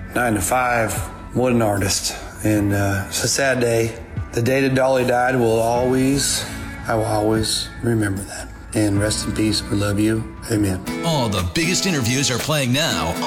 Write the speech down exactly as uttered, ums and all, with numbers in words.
nine to five. What an artist. And uh, it's a sad day. The day that Dolly died will always, I will always remember that. And rest in peace. We love you. Amen. All the biggest interviews are playing now